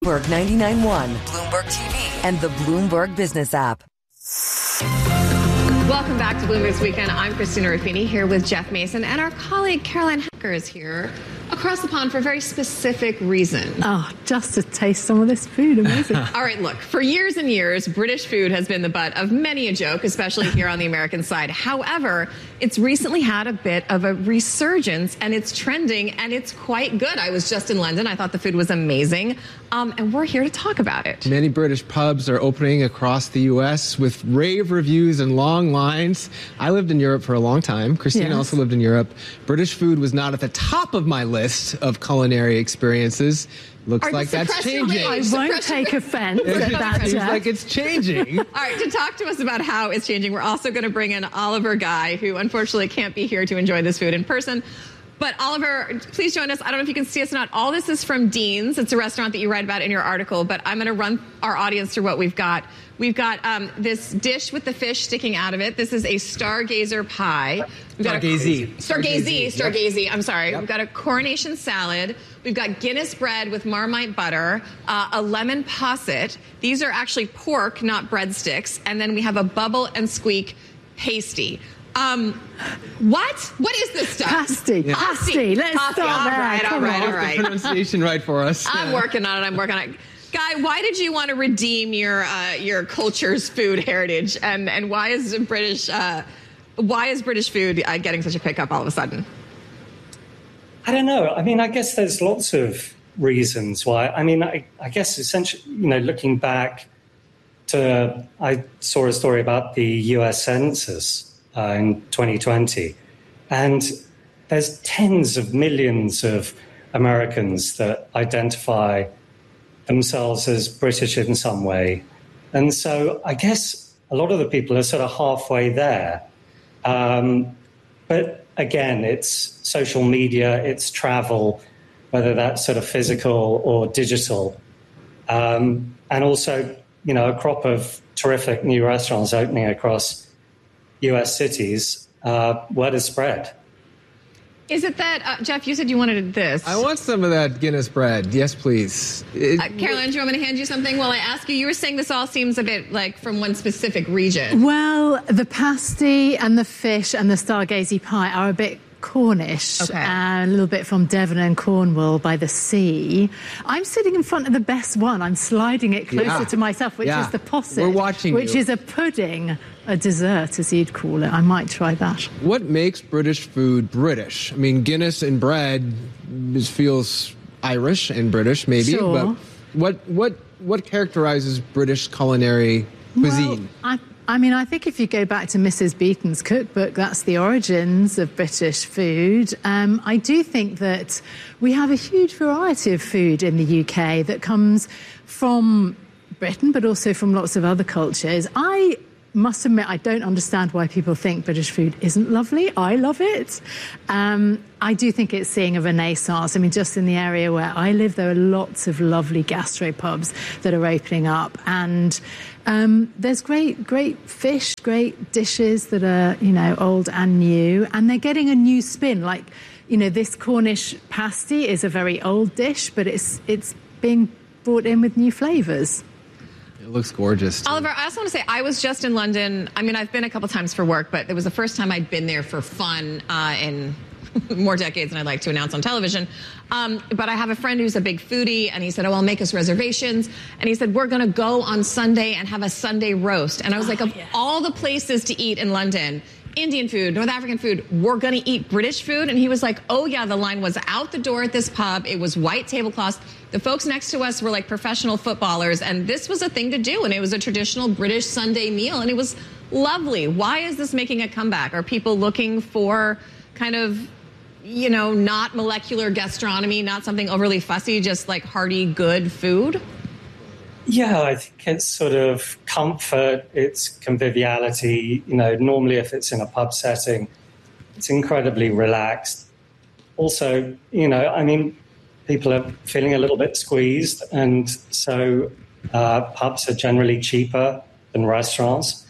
Bloomberg 99.1, Bloomberg TV, and the Bloomberg Business app. Welcome back to Bloomberg's Weekend. I'm Christina Ruffini here with Jeff Mason, and our colleague Caroline Hacker is here across the pond for a very specific reason. Oh, just to taste some of this food. Amazing. All right, look, for years and years, British food has been the butt of many a joke, especially here on the American side. However, it's recently had a bit of a resurgence, and it's trending, and it's quite good. I was just in London. I thought the food was amazing, and we're here to talk about it. Many British pubs are opening across the U.S. with rave reviews and long lines. I lived in Europe for a long time. Christina also lived in Europe. British food was not at the top of my list of culinary experiences. Looks like that's changing. I won't take offense at that. Seems like it's changing. All right, to talk to us about how it's changing, we're also going to bring in Oliver Guy, who unfortunately can't be here to enjoy this food in person. But Oliver, please join us. I don't know if you can see us or not. All this is from Dean's. It's a restaurant that you write about in your article, but I'm going to run our audience through what we've got. We've got this dish with the fish sticking out of it. This is a Stargazer pie. Stargazy. I'm sorry. Yep. We've got a coronation salad. We've got Guinness bread with Marmite butter, a lemon posset. These are actually pork, not breadsticks. And then we have a bubble and squeak pasty. What is this stuff? Pasty. Let's start there. All right. The pronunciation right for us. I'm working on it. Guy, why did you want to redeem your culture's food heritage, and why is British food getting such a pickup all of a sudden? I don't know. I mean, I guess there's lots of reasons why. I mean, I guess essentially, looking back I saw a story about the U.S. Census in 2020, and there's tens of millions of Americans that identify themselves as British in some way. And so I guess a lot of the people are sort of halfway there. But again, it's social media, it's travel, whether that's sort of physical or digital. And also, a crop of terrific new restaurants opening across US cities, word has spread. Is it that, Jeff, you said you wanted this. I want some of that Guinness bread. Yes, please. Caroline, do you want me to hand you something while I ask you? You were saying this all seems a bit like from one specific region. Well, the pasty and the fish and the Stargazy pie are a bit Cornish, and a little bit from Devon and Cornwall by the sea. I'm sitting in front of the best one. I'm sliding it closer to myself, which is the posset. We're watching which is a pudding, a dessert, as you'd call it. I might try that. What makes British food British? I mean, Guinness and bread feels Irish and British, maybe. Sure. But what characterizes British culinary cuisine? Well, I think if you go back to Mrs. Beeton's cookbook, that's the origins of British food. I do think that we have a huge variety of food in the UK that comes from Britain, but also from lots of other cultures. I must admit, I don't understand why people think British food isn't lovely. I love it. I do think it's seeing a renaissance. I mean, just in the area where I live, there are lots of lovely gastropubs that are opening up. And there's great fish, great dishes that are, old and new. And they're getting a new spin. Like, this Cornish pasty is a very old dish, but it's being brought in with new flavours. It looks gorgeous, too. Oliver, I also want to say I was just in London. I mean, I've been a couple times for work, but it was the first time I'd been there for fun in more decades than I'd like to announce on television. But I have a friend who's a big foodie, and he said, I'll make us reservations. And he said, we're going to go on Sunday and have a Sunday roast. And I was all the places to eat in London, Indian food, North African food, we're going to eat British food. And he was like, oh, yeah, the line was out the door at this pub. It was white tablecloths. The folks next to us were like professional footballers. And this was a thing to do. And it was a traditional British Sunday meal. And it was lovely. Why is this making a comeback? Are people looking for kind of, not molecular gastronomy, not something overly fussy, just like hearty, good food? Yeah, I think it's sort of comfort, it's conviviality. Normally if it's in a pub setting, it's incredibly relaxed. Also, people are feeling a little bit squeezed, and so pubs are generally cheaper than restaurants.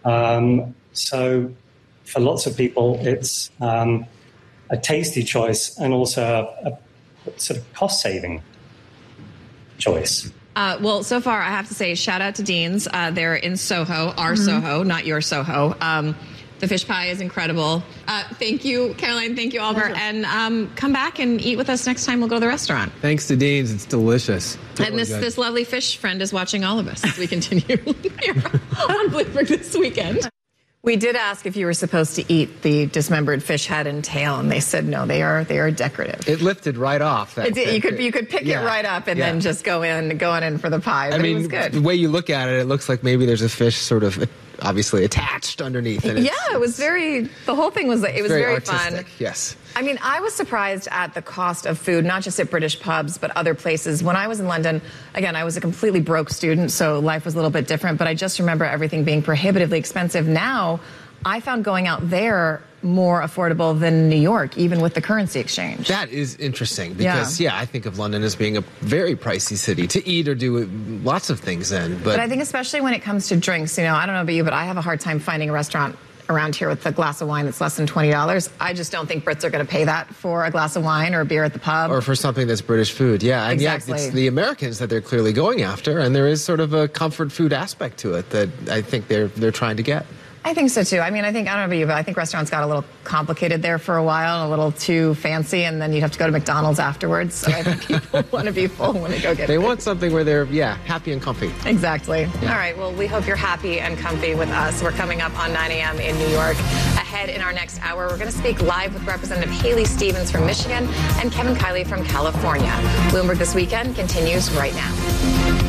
So for lots of people, it's a tasty choice and also a sort of cost-saving choice. Well, so far, I have to say, shout out to Dean's. They're in Soho, our Soho, not your Soho. The fish pie is incredible. Thank you, Caroline. Thank you, Albert. And come back and eat with us next time we'll go to the restaurant. Thanks to Dean's. It's delicious. And this lovely fish friend is watching all of us as we continue here on Bloomberg This Weekend. We did ask if you were supposed to eat the dismembered fish head and tail, and they said no. They are decorative. It lifted right off. You could pick it right up and then just go in for the pie. But it was good. The way you look at it, it looks like maybe there's a fish sort of obviously attached underneath. And it was very. The whole thing was very fun. Yes. I mean, I was surprised at the cost of food, not just at British pubs, but other places. When I was in London, again, I was a completely broke student, so life was a little bit different, but I just remember everything being prohibitively expensive. Now, I found going out there more affordable than New York, even with the currency exchange. That is interesting because, I think of London as being a very pricey city to eat or do lots of things in. But I think especially when it comes to drinks, I don't know about you, but I have a hard time finding a restaurant around here with a glass of wine that's less than $20. I just don't think Brits are going to pay that for a glass of wine or a beer at the pub. Or for something that's British food, yeah. And exactly. It's the Americans that they're clearly going after, and there is sort of a comfort food aspect to it that I think they're trying to get. I think so, too. I mean, I don't know about you, but I think restaurants got a little complicated there for a while, a little too fancy, and then you'd have to go to McDonald's afterwards. So I think people want to be full when they go get it. They want something where they're, happy and comfy. Exactly. Yeah. All right, well, we hope you're happy and comfy with us. We're coming up on 9 a.m. in New York. Ahead in our next hour, we're going to speak live with Representative Haley Stevens from Michigan and Kevin Kiley from California. Bloomberg This Weekend continues right now.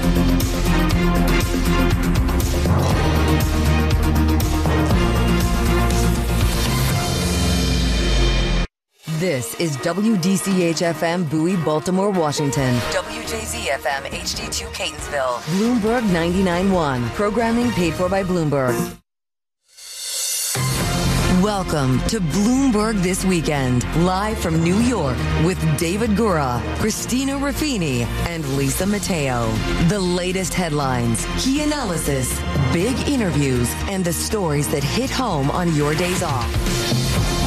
This is WDCH-FM Bowie, Baltimore, Washington. WJZ-FM HD2 Catonsville. Bloomberg 99.1. Programming paid for by Bloomberg. Welcome to Bloomberg This Weekend, live from New York with David Gura, Christina Ruffini, and Lisa Mateo. The latest headlines, key analysis, big interviews, and the stories that hit home on your days off.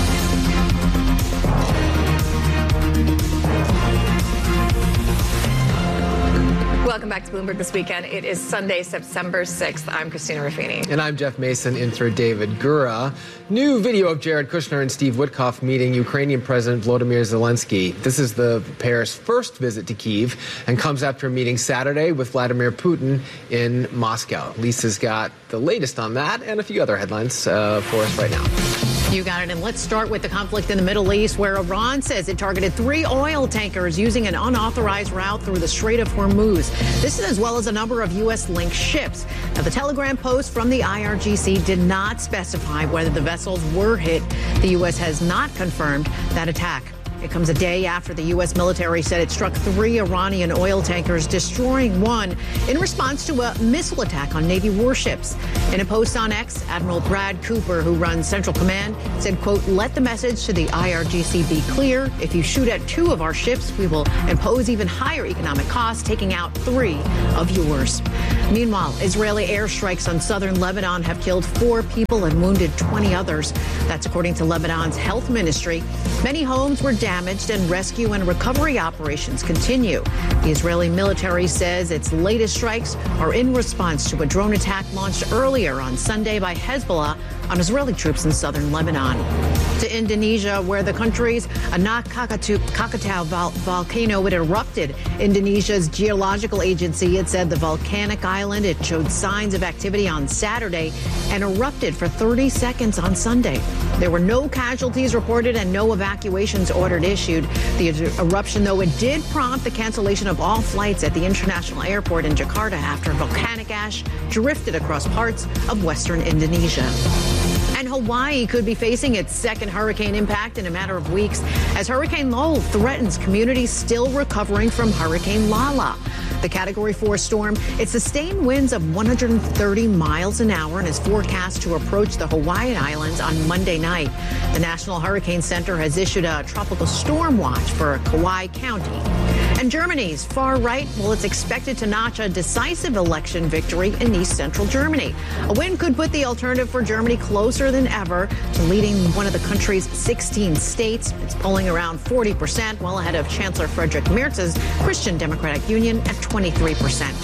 Welcome back to Bloomberg This Weekend. It is Sunday, September 6th. I'm Christina Ruffini. And I'm Jeff Mason, in for David Gura. New video of Jared Kushner and Steve Witkoff meeting Ukrainian President Volodymyr Zelensky. This is the pair's first visit to Kyiv and comes after a meeting Saturday with Vladimir Putin in Moscow. Lisa's got the latest on that and a few other headlines for us right now. You got it. And let's start with the conflict in the Middle East, where Iran says it targeted 3 oil tankers using an unauthorized route through the Strait of Hormuz. This is as well as a number of U.S.-linked ships. Now, the Telegram post from the IRGC did not specify whether the vessels were hit. The U.S. has not confirmed that attack. It comes a day after the U.S. military said it struck 3 Iranian oil tankers, destroying one in response to a missile attack on Navy warships. In a post on X, Admiral Brad Cooper, who runs Central Command, said, quote, "Let the message to the IRGC be clear. If you shoot at 2 of our ships, we will impose even higher economic costs, taking out 3 of yours." Meanwhile, Israeli airstrikes on southern Lebanon have killed 4 people and wounded 20 others. That's according to Lebanon's health ministry. Many homes were damaged and rescue and recovery operations continue. The Israeli military says its latest strikes are in response to a drone attack launched earlier on Sunday by Hezbollah on Israeli troops in southern Lebanon. To Indonesia, where the country's Anak Krakatau volcano had erupted. Indonesia's geological agency had said the volcanic island, it showed signs of activity on Saturday and erupted for 30 seconds on Sunday. There were no casualties reported and no evacuations ordered issued. The eruption, though, it did prompt the cancellation of all flights at the international airport in Jakarta after volcanic ash drifted across parts of western Indonesia. And Hawaii could be facing its second hurricane impact in a matter of weeks as Hurricane Lowell threatens communities still recovering from Hurricane Lala. The Category 4 storm, it sustained winds of 130 miles an hour and is forecast to approach the Hawaiian Islands on Monday night. The National Hurricane Center has issued a tropical storm watch for Kauai County. And Germany's far right, well, it's expected to notch a decisive election victory in East Central Germany. A win could put the Alternative for Germany closer than ever to leading one of the country's 16 states. It's polling around 40%, well ahead of Chancellor Friedrich Merz's Christian Democratic Union at 23%.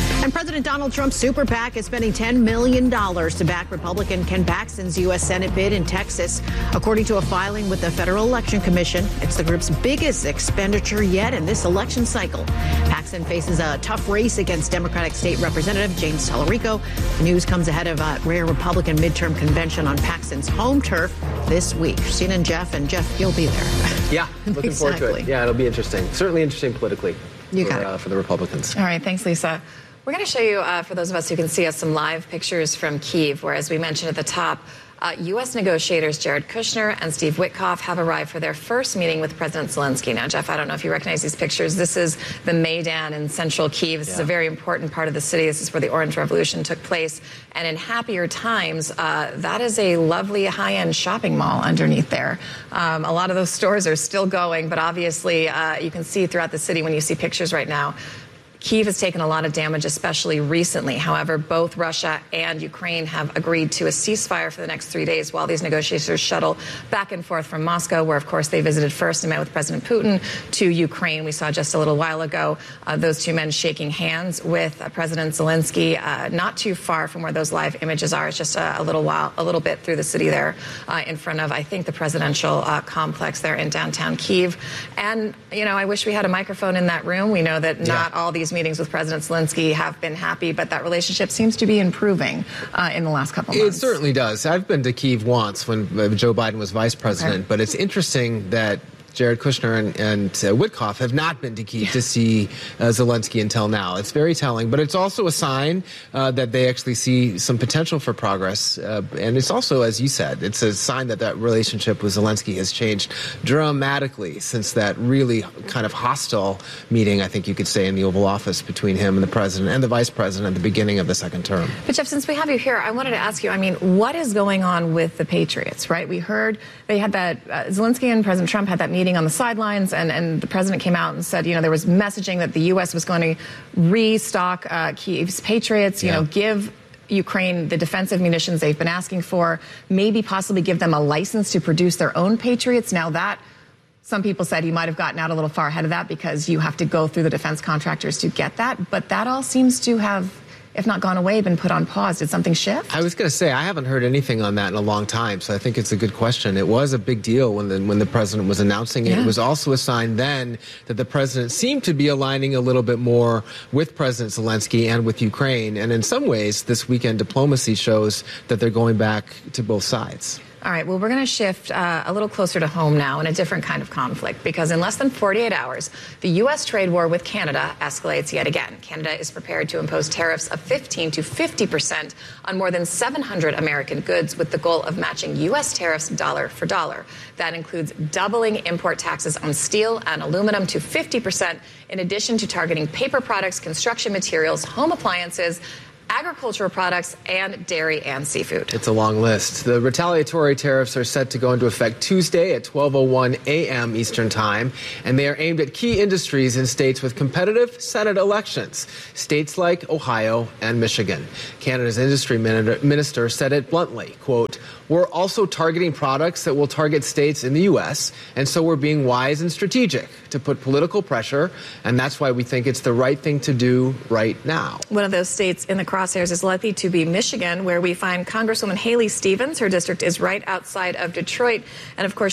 And President Donald Trump's super PAC is spending $10 million to back Republican Ken Paxton's U.S. Senate bid in Texas. According to a filing with the Federal Election Commission, it's the group's biggest expenditure yet in this election cycle. Paxton faces a tough race against Democratic State Representative James Tallarico. The news comes ahead of a rare Republican midterm convention on Paxton's home turf this week. Christina and Jeff, you'll be there. Yeah, looking forward to it. Yeah, it'll be interesting. Certainly interesting politically for the Republicans. All right, thanks, Lisa. We're going to show you, for those of us who can see us, some live pictures from Kyiv, where, as we mentioned at the top, U.S. negotiators Jared Kushner and Steve Witkoff have arrived for their first meeting with President Zelensky. Now, Jeff, I don't know if you recognize these pictures. This is the Maidan in central Kyiv. This is a very important part of the city. This is where the Orange Revolution took place. And in happier times, that is a lovely high-end shopping mall underneath there. A lot of those stores are still going, but obviously you can see throughout the city when you see pictures right now, Kyiv has taken a lot of damage, especially recently. However, both Russia and Ukraine have agreed to a ceasefire for the next 3 days while these negotiators shuttle back and forth from Moscow, where, of course, they visited first and met with President Putin, to Ukraine. We saw just a little while ago those two men shaking hands with President Zelensky, not too far from where those live images are. It's just a little bit through the city there in front of, I think, the presidential complex there in downtown Kyiv. And, you know, I wish we had a microphone in that room. We know that not all these meetings with President Zelensky have been happy, but that relationship seems to be improving in the last couple months. It certainly does. I've been to Kyiv once when Joe Biden was vice president, but it's interesting that Jared Kushner and Witkoff have not been to Kyiv to see Zelensky until now. It's very telling, but it's also a sign that they actually see some potential for progress. And it's also, as you said, it's a sign that that relationship with Zelensky has changed dramatically since that really kind of hostile meeting, I think you could say, in the Oval Office between him and the president and the vice president at the beginning of the second term. But, Jeff, since we have you here, I wanted to ask you, I mean, what is going on with the Patriots, right? We heard they had that, Zelensky and President Trump had that meeting on the sidelines, and the president came out and said, you know, there was messaging that the U.S. was going to restock Kyiv's Patriots, you know, give Ukraine the defensive munitions they've been asking for, maybe possibly give them a license to produce their own Patriots. Now that, some people said he might have gotten out a little far ahead of that because you have to go through the defense contractors to get that. But that all seems to have, if not gone away, been put on pause. Did something shift? I was going to say, I haven't heard anything on that in a long time, so I think it's a good question. It was a big deal when the president was announcing it. It was also a sign then that the president seemed to be aligning a little bit more with President Zelensky and with Ukraine. And in some ways, this weekend diplomacy shows that they're going back to both sides. All right, well, we're going to shift a little closer to home now in a different kind of conflict, because in less than 48 hours, the U.S. trade war with Canada escalates yet again. Canada is prepared to impose tariffs of 15 to 50% on more than 700 American goods, with the goal of matching U.S. tariffs dollar for dollar. That includes doubling import taxes on steel and aluminum to 50%, in addition to targeting paper products, construction materials, home appliances, agricultural products, and dairy and seafood. It's a long list. The retaliatory tariffs are set to go into effect Tuesday at 12:01 a.m. Eastern Time, and they are aimed at key industries in states with competitive Senate elections, states like Ohio and Michigan. Canada's industry minister said it bluntly, quote, "We're also targeting products that will target states in the U.S., and so we're being wise and strategic to put political pressure, and that's why we think it's the right thing to do right now." One of those states in the crosshairs is likely to be Michigan, where we find Congresswoman Haley Stevens. Her district is right outside of Detroit. And, of course,